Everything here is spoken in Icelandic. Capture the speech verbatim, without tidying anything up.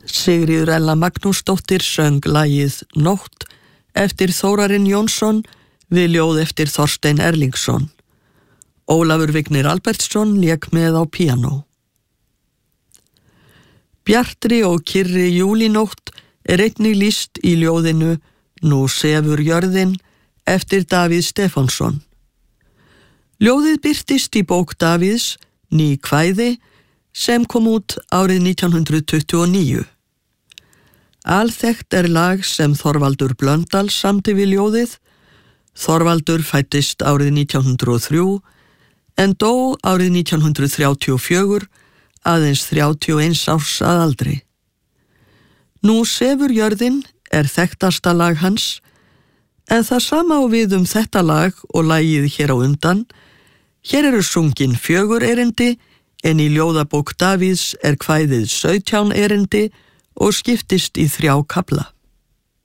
Sigríður Ella Magnúsdóttir söng lagið Nótt eftir Þórarinn Jónsson við ljóð eftir Þorstein Erlingsson. Ólafur Vignir Albertsson lék með á píanó. Bjartri og kyrri júlínótt er einnig lýst í ljóðinu Nú sefur jörðin eftir Davíð Stefánsson. Ljóðið birtist í bók Davíðs, Ný kvæði, sem kom út árið nítján hundruð tuttugu og níu. Alþekkt er lag sem Þorvaldur Blöndal samdi við ljóðið. Þorvaldur fæddist árið nítján hundruð og þrjú en dó árið nítján hundruð þrjátíu og fjögur, aðeins þrjátíu og eins árs að aldri. Nú sefur jörðin er þekktasta lag hans, en það sama á við um þetta lag og lagið hér á undan. Hér eru sungin fjögur erindi, en í ljóðabók Davíðs er kvæðið sautján erindi og skiptist í þrjá kafla.